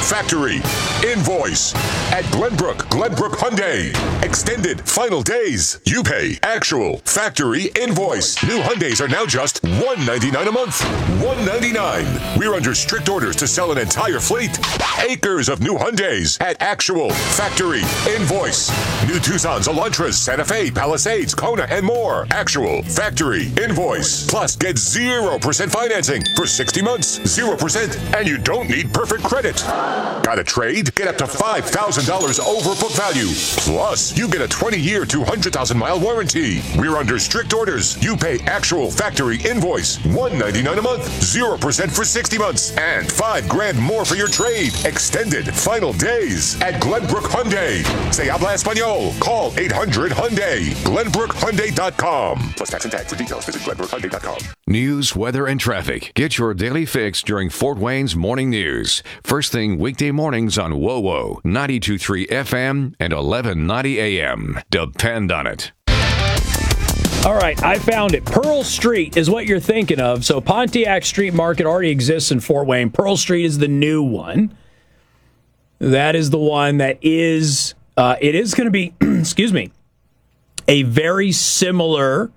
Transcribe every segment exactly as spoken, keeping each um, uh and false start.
factory invoice. At Glenbrook, Glenbrook Hyundai. Extended final days. You pay actual factory invoice. New Hyundais are now just one ninety-nine a month. one ninety-nine. We're under strict orders to sell an entire fleet. Acres of new Hyundais at actual factory invoice. New Tucsons, Elantras, Santa Fe, Palisades, Kona, and more. Actual factory invoice. Plus, get zero percent financing for sixty months. zero percent. And you don't need perfect credit. Got a trade? Get up to five thousand dollars over book value. Plus, you get a twenty-year, two hundred thousand mile warranty. We're under strict orders. You pay actual factory invoice. one ninety-nine a month. zero percent for sixty months. And five grand more for your trade. Extended final days at Glenbrook Hyundai. Se habla español. Call eight hundred Hyundai. Glenbrook Hyundai dot com. Plus tax and tag. For details, visit Glenbrook Hyundai dot com. News, weather, and traffic. Get your daily fix during Fort Wayne's Morning News. First thing weekday mornings on W O W O, ninety-two point three F M and eleven ninety A M. Depend on it. All right, I found it. Pearl Street is what you're thinking of. So Pontiac Street Market already exists in Fort Wayne. Pearl Street is the new one. That is the one that is, uh, it is going to be, excuse me, a very similar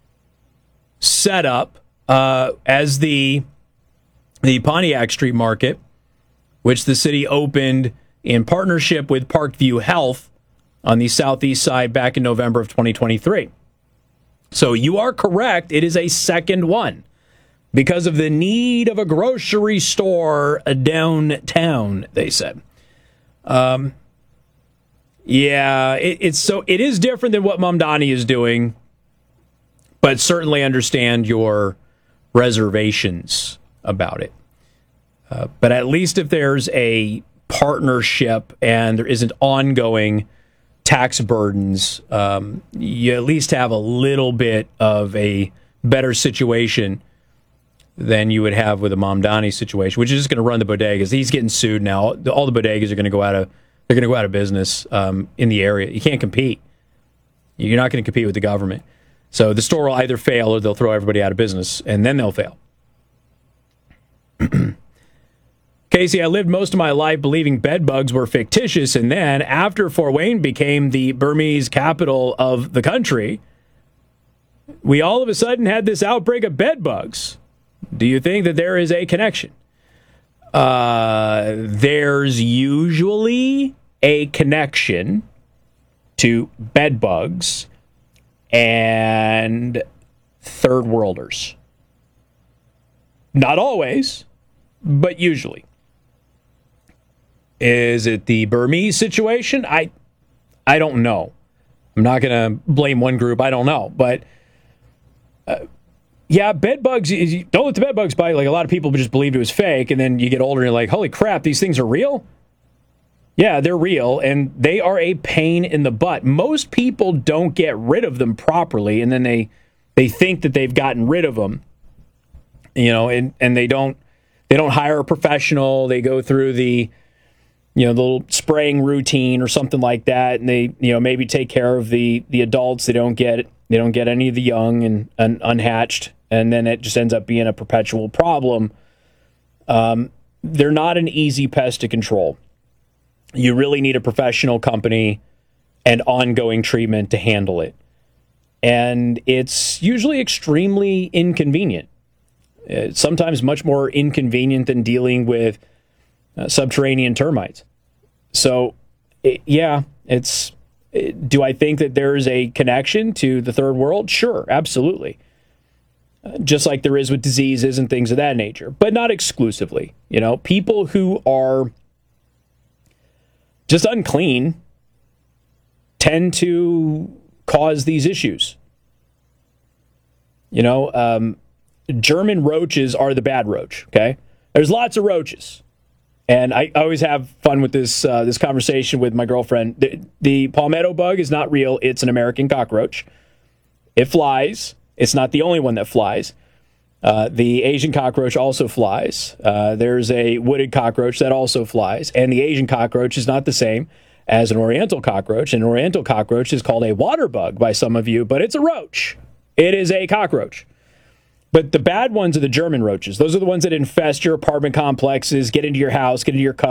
setup uh, as the the Pontiac Street Market, which the city opened in partnership with Parkview Health on the southeast side back in November of twenty twenty-three. So you are correct. It is a second one because of the need of a grocery store downtown, they said. Um, yeah, it, it's so it is different than what Mamdani is doing, but certainly understand your reservations about it. Uh, but at least if there's a partnership and there isn't ongoing tax burdens, um, you at least have a little bit of a better situation than you would have with a Mamdani situation, which is just going to run the bodegas. He's getting sued now. All the bodegas are going to go out of they're going to go out of business um, in the area. You can't compete. You're not going to compete with the government. So the store will either fail or they'll throw everybody out of business, and then they'll fail. Casey, I lived most of my life believing bed bugs were fictitious, and then after Fort Wayne became the Burmese capital of the country, we all of a sudden had this outbreak of bed bugs. Do you think that there is a connection? Uh, there's usually a connection to bed bugs and third worlders. Not always, but usually. Is it the Burmese situation? I I don't know. I'm not going to blame one group. I don't know. But, uh, yeah, bed bugs, you don't let the bed bugs bite. Like, a lot of people just believed it was fake, and then you get older and you're like, holy crap, these things are real? Yeah, they're real, and they are a pain in the butt. Most people don't get rid of them properly, and then they they think that they've gotten rid of them, you know, and, and they don't they don't hire a professional. They go through the you know, the little spraying routine or something like that, and they, you know, maybe take care of the the adults. They don't get they don't get any of the young and, and unhatched, and then it just ends up being a perpetual problem. Um, they're not an easy pest to control. You really need a professional company and ongoing treatment to handle it, and it's usually extremely inconvenient. It's sometimes much more inconvenient than dealing with Uh, subterranean termites. So, it, yeah, it's. It, do I think that there's a connection to the third world? Sure, absolutely. Uh, just like there is with diseases and things of that nature, but not exclusively. You know, people who are just unclean tend to cause these issues. You know, um, German roaches are the bad roach. Okay, there's lots of roaches. And I always have fun with this uh, this conversation with my girlfriend. The, the palmetto bug is not real. It's an American cockroach. It flies. It's not the only one that flies. Uh, the Asian cockroach also flies. Uh, there's a wooded cockroach that also flies. And the Asian cockroach is not the same as an oriental cockroach. An oriental cockroach is called a water bug by some of you, but it's a roach. It is a cockroach. But the bad ones are the German roaches. Those are the ones that infest your apartment complexes, get into your house, get into your car.